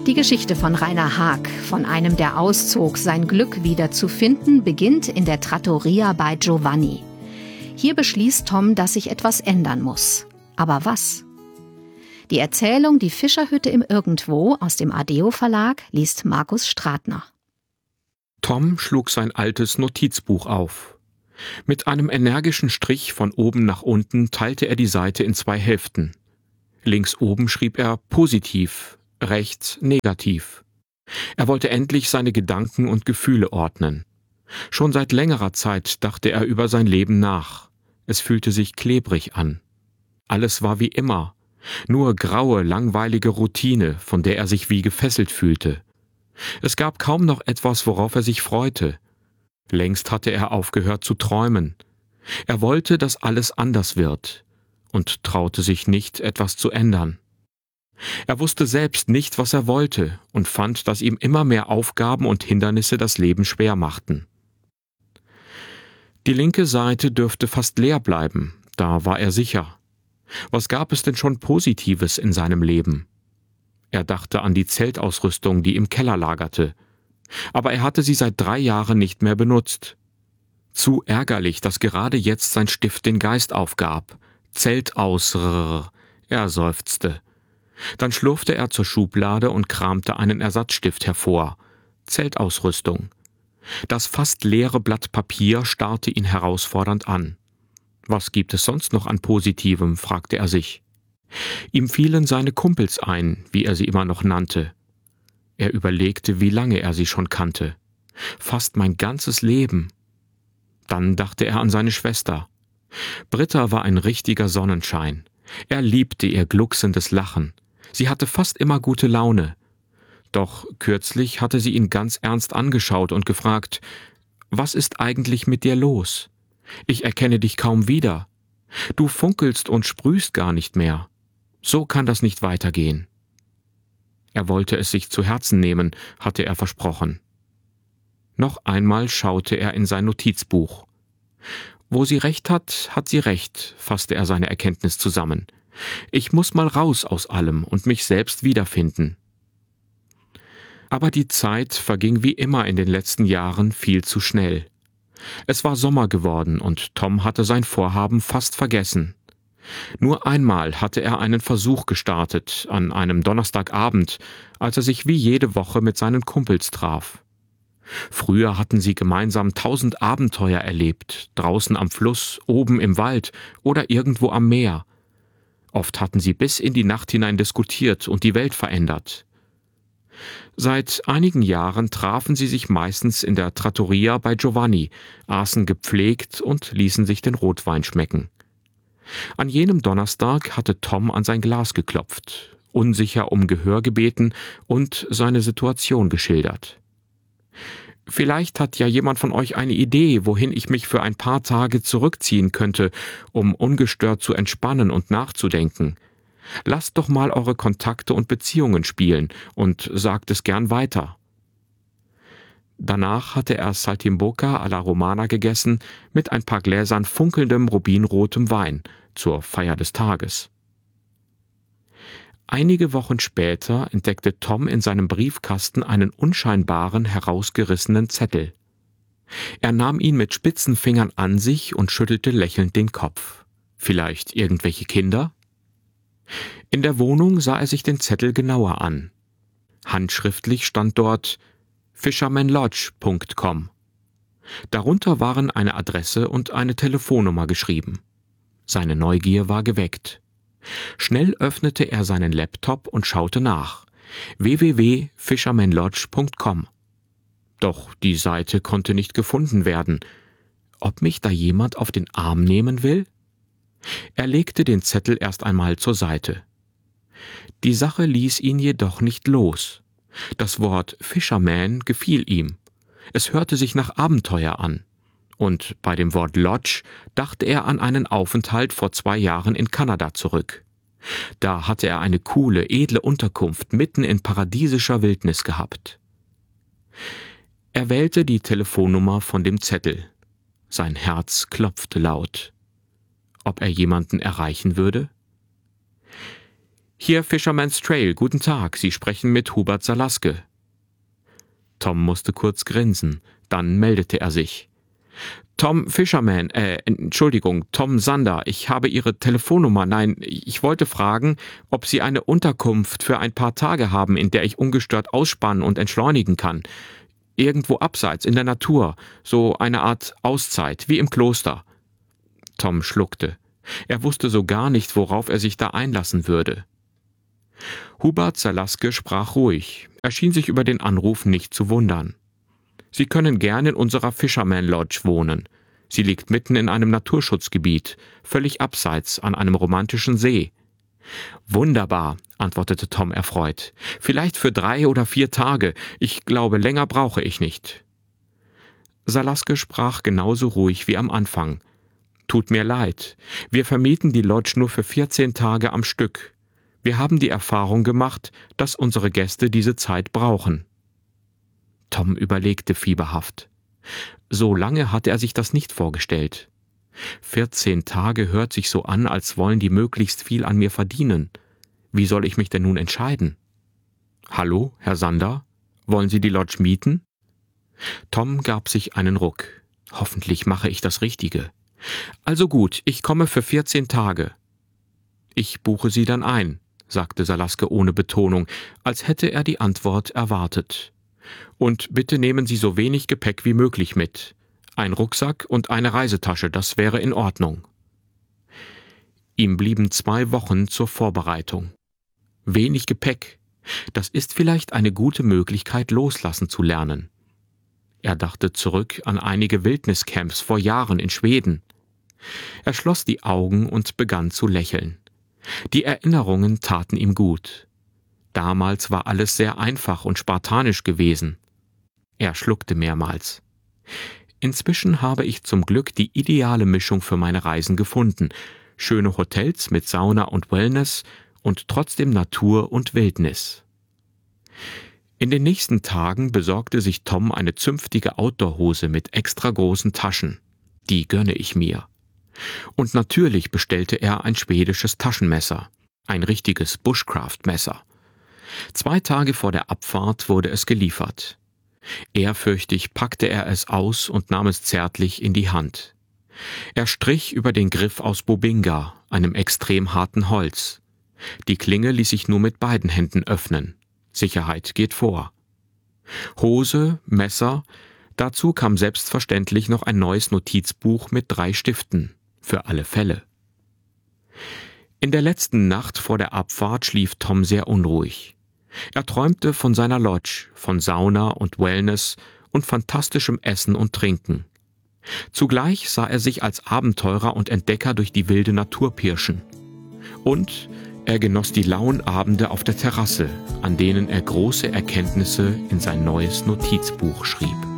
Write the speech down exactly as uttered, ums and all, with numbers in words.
Die Geschichte von Rainer Haag, von einem, der auszog, sein Glück wieder zu finden, beginnt in der Trattoria bei Giovanni. Hier beschließt Tom, dass sich etwas ändern muss. Aber was? Die Erzählung Die Fischerhütte im Irgendwo aus dem Adeo Verlag liest Markus Stratner. Tom schlug sein altes Notizbuch auf. Mit einem energischen Strich von oben nach unten teilte er die Seite in zwei Hälften. Links oben schrieb er positiv, rechts negativ. Er wollte endlich seine Gedanken und Gefühle ordnen. Schon seit längerer Zeit dachte er über sein Leben nach. Es fühlte sich klebrig an. Alles war wie immer, nur graue, langweilige Routine, von der er sich wie gefesselt fühlte. Es gab kaum noch etwas, worauf er sich freute. Längst hatte er aufgehört zu träumen. Er wollte, dass alles anders wird und traute sich nicht, etwas zu ändern. Er wusste selbst nicht, was er wollte und fand, dass ihm immer mehr Aufgaben und Hindernisse das Leben schwer machten. Die linke Seite dürfte fast leer bleiben, da war er sicher. Was gab es denn schon Positives in seinem Leben? Er dachte an die Zeltausrüstung, die im Keller lagerte. Aber er hatte sie seit drei Jahren nicht mehr benutzt. Zu ärgerlich, dass gerade jetzt sein Stift den Geist aufgab. Zelt aus, rrr, er seufzte. Dann schlurfte er zur Schublade und kramte einen Ersatzstift hervor. Zeltausrüstung. Das fast leere Blatt Papier starrte ihn herausfordernd an. Was gibt es sonst noch an Positivem, fragte er sich. Ihm fielen seine Kumpels ein, wie er sie immer noch nannte. Er überlegte, wie lange er sie schon kannte. Fast mein ganzes Leben. Dann dachte er an seine Schwester. Britta war ein richtiger Sonnenschein. Er liebte ihr glucksendes Lachen. Sie hatte fast immer gute Laune. Doch kürzlich hatte sie ihn ganz ernst angeschaut und gefragt, »Was ist eigentlich mit dir los? Ich erkenne dich kaum wieder. Du funkelst und sprühst gar nicht mehr. So kann das nicht weitergehen.« Er wollte es sich zu Herzen nehmen, hatte er versprochen. Noch einmal schaute er in sein Notizbuch. »Wo sie recht hat, hat sie recht«, fasste er seine Erkenntnis zusammen. »Ich muss mal raus aus allem und mich selbst wiederfinden.« Aber die Zeit verging wie immer in den letzten Jahren viel zu schnell. Es war Sommer geworden und Tom hatte sein Vorhaben fast vergessen. Nur einmal hatte er einen Versuch gestartet, an einem Donnerstagabend, als er sich wie jede Woche mit seinen Kumpels traf. Früher hatten sie gemeinsam tausend Abenteuer erlebt, draußen am Fluss, oben im Wald oder irgendwo am Meer. Oft hatten sie bis in die Nacht hinein diskutiert und die Welt verändert. Seit einigen Jahren trafen sie sich meistens in der Trattoria bei Giovanni, aßen gepflegt und ließen sich den Rotwein schmecken. An jenem Donnerstag hatte Tom an sein Glas geklopft, unsicher um Gehör gebeten und seine Situation geschildert. »Vielleicht hat ja jemand von euch eine Idee, wohin ich mich für ein paar Tage zurückziehen könnte, um ungestört zu entspannen und nachzudenken. Lasst doch mal eure Kontakte und Beziehungen spielen und sagt es gern weiter.« Danach hatte er Saltimbocca alla Romana gegessen mit ein paar Gläsern funkelndem rubinrotem Wein zur Feier des Tages. Einige Wochen später entdeckte Tom in seinem Briefkasten einen unscheinbaren, herausgerissenen Zettel. Er nahm ihn mit spitzen Fingern an sich und schüttelte lächelnd den Kopf. Vielleicht irgendwelche Kinder? In der Wohnung sah er sich den Zettel genauer an. Handschriftlich stand dort fisherman lodge punkt com. Darunter waren eine Adresse und eine Telefonnummer geschrieben. Seine Neugier war geweckt. Schnell öffnete er seinen Laptop und schaute nach. w w w punkt fisherman lodge punkt com. Doch die Seite konnte nicht gefunden werden. Ob mich da jemand auf den Arm nehmen will? Er legte den Zettel erst einmal zur Seite. Die Sache ließ ihn jedoch nicht los. Das Wort Fisherman gefiel ihm. Es hörte sich nach Abenteuer an. Und bei dem Wort Lodge dachte er an einen Aufenthalt vor zwei Jahren in Kanada zurück. Da hatte er eine coole, edle Unterkunft mitten in paradiesischer Wildnis gehabt. Er wählte die Telefonnummer von dem Zettel. Sein Herz klopfte laut. Ob er jemanden erreichen würde? Hier Fisherman's Trail, guten Tag, Sie sprechen mit Hubert Salaske. Tom musste kurz grinsen, dann meldete er sich. Tom Fisherman, äh, Entschuldigung, Tom Sander, ich habe Ihre Telefonnummer, nein, ich wollte fragen, ob Sie eine Unterkunft für ein paar Tage haben, in der ich ungestört ausspannen und entschleunigen kann. Irgendwo abseits, in der Natur, so eine Art Auszeit, wie im Kloster. Tom schluckte. Er wusste so gar nicht, worauf er sich da einlassen würde. Hubert Salaske sprach ruhig. Er schien sich über den Anruf nicht zu wundern. Sie können gern in unserer Fisherman Lodge wohnen. Sie liegt mitten in einem Naturschutzgebiet, völlig abseits an einem romantischen See. Wunderbar, antwortete Tom erfreut. Vielleicht für drei oder vier Tage. Ich glaube, länger brauche ich nicht. Salaske sprach genauso ruhig wie am Anfang. Tut mir leid. Wir vermieten die Lodge nur für vierzehn Tage am Stück. Wir haben die Erfahrung gemacht, dass unsere Gäste diese Zeit brauchen. Tom überlegte fieberhaft. So lange hatte er sich das nicht vorgestellt. Vierzehn Tage hört sich so an, als wollen die möglichst viel an mir verdienen. Wie soll ich mich denn nun entscheiden? Hallo, Herr Sander? Wollen Sie die Lodge mieten? Tom gab sich einen Ruck. Hoffentlich mache ich das Richtige. Also gut, ich komme für vierzehn Tage. Ich buche Sie dann ein, sagte Salaske ohne Betonung, als hätte er die Antwort erwartet. Und bitte nehmen Sie so wenig Gepäck wie möglich mit. Ein Rucksack und eine Reisetasche, das wäre in Ordnung. Ihm blieben zwei Wochen zur Vorbereitung. Wenig Gepäck, das ist vielleicht eine gute Möglichkeit, loslassen zu lernen. Er dachte zurück an einige Wildniscamps vor Jahren in Schweden. Er schloss die Augen und begann zu lächeln. Die Erinnerungen taten ihm gut. Damals war alles sehr einfach und spartanisch gewesen. Er schluckte mehrmals. Inzwischen habe ich zum Glück die ideale Mischung für meine Reisen gefunden. Schöne Hotels mit Sauna und Wellness und trotzdem Natur und Wildnis. In den nächsten Tagen besorgte sich Tom eine zünftige Outdoor-Hose mit extra großen Taschen. Die gönne ich mir. Und natürlich bestellte er ein schwedisches Taschenmesser. Ein richtiges Bushcraft-Messer. Zwei Tage vor der Abfahrt wurde es geliefert. Ehrfürchtig packte er es aus und nahm es zärtlich in die Hand. Er strich über den Griff aus Bobinga, einem extrem harten Holz. Die Klinge ließ sich nur mit beiden Händen öffnen. Sicherheit geht vor. Hose, Messer, dazu kam selbstverständlich noch ein neues Notizbuch mit drei Stiften, für alle Fälle. In der letzten Nacht vor der Abfahrt schlief Tom sehr unruhig. Er träumte von seiner Lodge, von Sauna und Wellness und fantastischem Essen und Trinken. Zugleich sah er sich als Abenteurer und Entdecker durch die wilde Natur pirschen. Und er genoss die lauen Abende auf der Terrasse, an denen er große Erkenntnisse in sein neues Notizbuch schrieb.